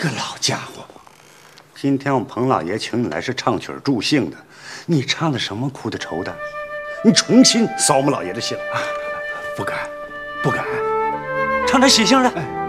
个老家伙！今天我们彭老爷请你来是唱曲助兴的，你唱的什么哭的愁的？你重新扫我们老爷的兴啊！ 不敢，不敢， 唱点喜庆的。